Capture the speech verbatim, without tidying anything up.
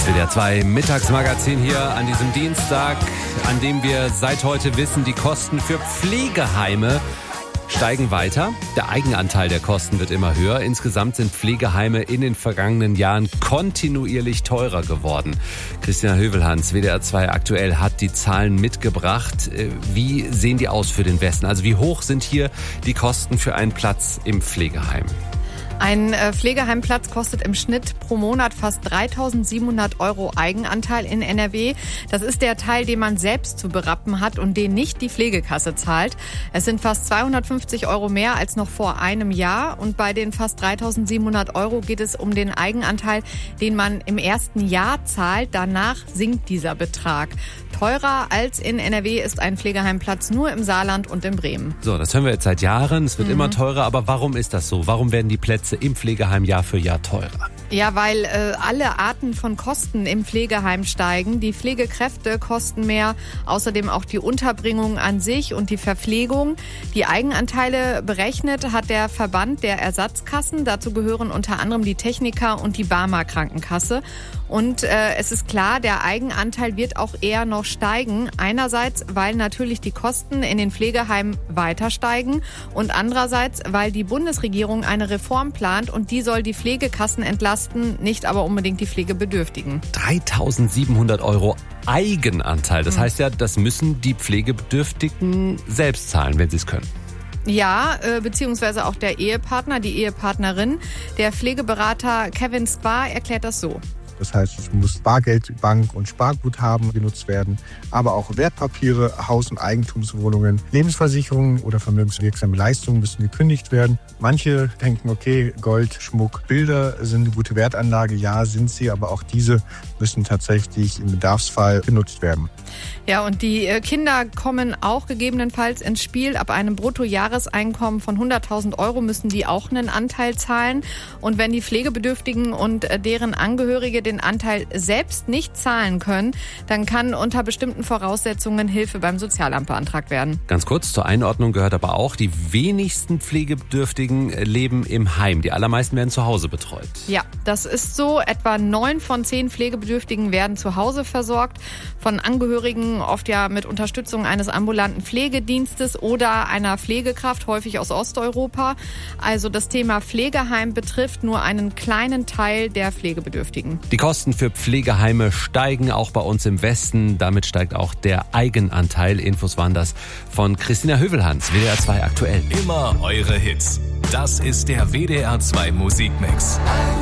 W D R zwei Mittagsmagazin hier an diesem Dienstag, an dem wir seit heute wissen, die Kosten für Pflegeheime steigen weiter. Der Eigenanteil der Kosten wird immer höher. Insgesamt sind Pflegeheime in den vergangenen Jahren kontinuierlich teurer geworden. Christina Hövelhans, W D R zwei aktuell, hat die Zahlen mitgebracht. Wie sehen die aus für den Westen? Also wie hoch sind hier die Kosten für einen Platz im Pflegeheim? Ein Pflegeheimplatz kostet im Schnitt pro Monat fast dreitausendsiebenhundert Euro Eigenanteil in N R W. Das ist der Teil, den man selbst zu berappen hat und den nicht die Pflegekasse zahlt. Es sind fast zweihundertfünfzig Euro mehr als noch vor einem Jahr. Und bei den fast dreitausendsiebenhundert Euro geht es um den Eigenanteil, den man im ersten Jahr zahlt. Danach sinkt dieser Betrag. Teurer als in N R W ist ein Pflegeheimplatz nur im Saarland und in Bremen. So, das hören wir jetzt seit Jahren. Es wird mhm. immer teurer. Aber warum ist das so? Warum werden die Plätze im Pflegeheim Jahr für Jahr teurer? Ja, weil äh, alle Arten von Kosten im Pflegeheim steigen. Die Pflegekräfte kosten mehr, außerdem auch die Unterbringung an sich und die Verpflegung. Die Eigenanteile berechnet hat der Verband der Ersatzkassen. Dazu gehören unter anderem die Techniker und die Barmer Krankenkasse. Und äh, es ist klar, der Eigenanteil wird auch eher noch steigen. Einerseits, weil natürlich die Kosten in den Pflegeheimen weiter steigen und andererseits, weil die Bundesregierung eine Reform plant und die soll die Pflegekassen entlasten, nicht aber unbedingt die Pflegebedürftigen. dreitausendsiebenhundert Euro Eigenanteil. Das mhm. heißt ja, das müssen die Pflegebedürftigen selbst zahlen, wenn sie es können. Ja, äh, beziehungsweise auch der Ehepartner, die Ehepartnerin. Der Pflegeberater Kevin Spar erklärt das so. Das heißt, es muss Bargeld, Bank- und Sparguthaben genutzt werden, aber auch Wertpapiere, Haus- und Eigentumswohnungen, Lebensversicherungen oder vermögenswirksame Leistungen müssen gekündigt werden. Manche denken, okay, Gold, Schmuck, Bilder sind eine gute Wertanlage. Ja, sind sie, aber auch diese müssen tatsächlich im Bedarfsfall genutzt werden. Ja, und die Kinder kommen auch gegebenenfalls ins Spiel. Ab einem Bruttojahreseinkommen von hunderttausend Euro müssen die auch einen Anteil zahlen. Und wenn die Pflegebedürftigen und deren Angehörige den Anteil selbst nicht zahlen können, dann kann unter bestimmten Voraussetzungen Hilfe beim Sozialamt beantragt werden. Ganz kurz, zur Einordnung gehört aber auch, die wenigsten Pflegebedürftigen leben im Heim. Die allermeisten werden zu Hause betreut. Ja, das ist so. Etwa neun von zehn Pflegebedürftigen werden zu Hause versorgt. Von Angehörigen, oft ja mit Unterstützung eines ambulanten Pflegedienstes oder einer Pflegekraft, häufig aus Osteuropa. Also das Thema Pflegeheim betrifft nur einen kleinen Teil der Pflegebedürftigen. Die Kosten für Pflegeheime steigen auch bei uns im Westen. Damit steigt auch der Eigenanteil. Infos waren das von Christina Hövelhans, W D R zwei aktuell. Immer eure Hits. Das ist der W D R zwei Musikmix.